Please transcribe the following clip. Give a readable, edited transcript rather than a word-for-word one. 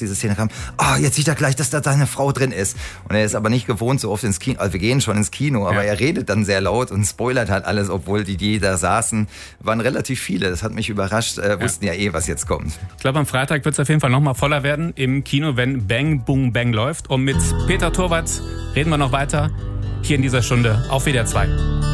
diese Szene kam, jetzt sieht er gleich, dass da seine Frau drin ist. Und er ist aber nicht gewohnt, so oft ins Kino, also wir gehen schon ins Kino, aber er redet dann sehr laut und spoilert halt alles, obwohl die da saßen, waren relativ viele. Das hat mich überrascht, wussten ja was jetzt kommt. Ich glaube, am Freitag wird es auf jeden Fall noch mal voller werden im Kino, wenn Bang Boom Bang läuft. Und mit Peter Torwartz reden wir noch weiter hier in dieser Stunde auf WDR 2.